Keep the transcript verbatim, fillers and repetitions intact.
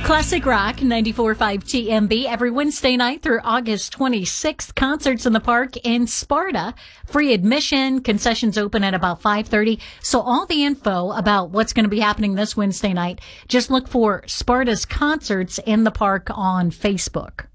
Classic Rock ninety-four point five T M B every Wednesday night through August twenty-sixth. Concerts in the park in Sparta. Free admission. Concessions open at about five thirty. So all the info about what's going to be happening this Wednesday night, just look for Sparta's Concerts in the Park on Facebook.